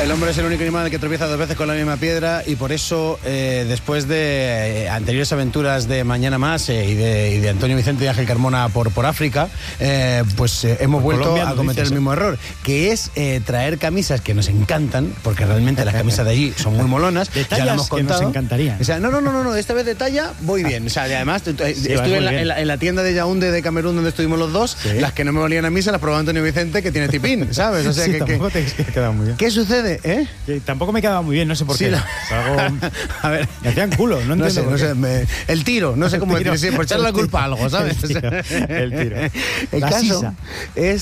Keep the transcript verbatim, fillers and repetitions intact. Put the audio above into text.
El hombre es el único animal que tropieza dos veces con la misma piedra y por eso, eh, después de eh, anteriores aventuras de Mañana Más eh, y, de, y de Antonio Vicente y Ángel Carmona por, por África, eh, pues eh, hemos por vuelto Colombia, a cometer dices, el mismo ¿eh? error, que es eh, traer camisas que nos encantan, porque realmente las camisas de allí son muy molonas. De ya lo tallas hemos que nos contado. encantarían. O sea, no, no, no, no, no, esta vez de talla voy bien. O sea, y además tu- tu- Sí, estuve vas muy en la, bien. en, la, en la tienda de Yaoundé de Camerún donde estuvimos los dos, Sí. las que no me valían a mí se las probó Antonio Vicente, que tiene tipín, ¿sabes? O sea, sí, que, que- tampoco te te ha quedado muy bien. ¿qué sucede, eh? Que tampoco me quedaba muy bien, no sé por Sí, qué. la- Es algo... A ver. Me hacían culo, no entiendo No sé, por no qué. sé, me- el tiro, no sé El cómo tiro. decir, sí, por echarle la El tiro. culpa a algo, ¿sabes? El tiro, el tiro. El La caso sisa. es